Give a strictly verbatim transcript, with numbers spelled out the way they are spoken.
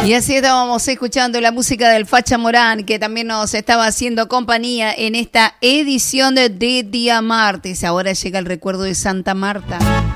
Y así estábamos escuchando la música del Facha Morán, que también nos estaba haciendo compañía en esta edición de, de Día Martes. Ahora llega el recuerdo de Santa Marta.